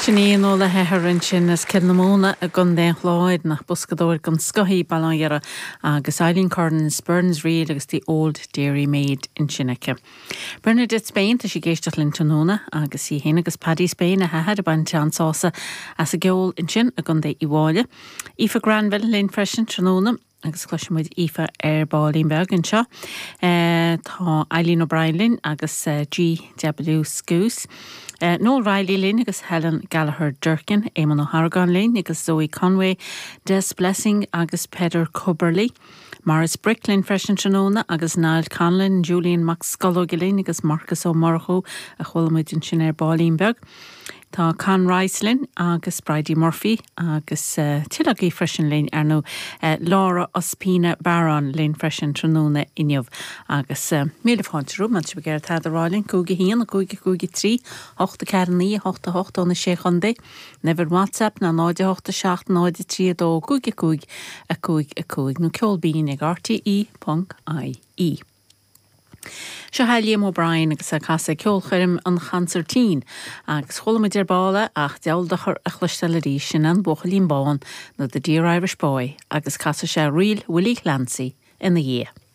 Sinné nó le herin sin is cin namóna a gun déan chláid nach buscadóir gon scohí bailíara agus Eileen Cardin's Burns Reid agus the Old Dairy Maid in Sinneke. Bernadette Spain tá si géisteach linn tóna agus í héna agus Paddy Spain a head a baint ansása as a geol in sin a gun dé i bháile. Aoife Granville linn freisin tróna agus chluisimuid Aoife Bálín Bergen seo. Tá Eileen O'Brien linn agus G.W. Scouse. Noel Riley linn agus Helen Gallagher Durkin, Eamon O'Hargan linn agus Zoe Conway, Des Blessing agus Peter Cubberley, Morris Bricklin freisin tróna agus Niall Conlon, Julian Max Sculloge linn agus Marcus O'Morrow a chulamuid in sin Bálín Berg. Tá Con Rice linn agus Bridie Murphy agus tilagi freisin linn arno Laura Ospina Baron linn freisin tróna inniuh agus míle fáintrú man si begéir tá rálinn cúgi hían a cúgi trí 8 9 8 8 na sé chundé never WhatsApp na 9 8 7 9 3 dó cúgi a cúig nó ceolbín ag RTE.ie. Se Liam O'Brien agus a casa ceolchuirm an chancertín agus cholamuid bála ach dealdachar a chluistealarí sin an Bochalín bán na the Dear Irish Boy agus casa sé riil Willie Clancy in the year.